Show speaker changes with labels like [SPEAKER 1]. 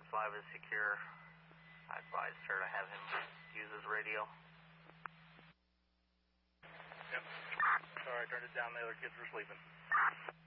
[SPEAKER 1] 5 is secure. I advised her to have him use his radio.
[SPEAKER 2] Yep. Sorry, I turned it down. The other kids were sleeping.